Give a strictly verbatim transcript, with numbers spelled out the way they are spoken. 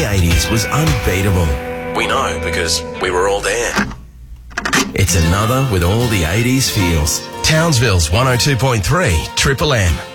the eighties was unbeatable. We know because we were all there. It's another with all the eighties feels. Townsville's one oh two point three Triple M.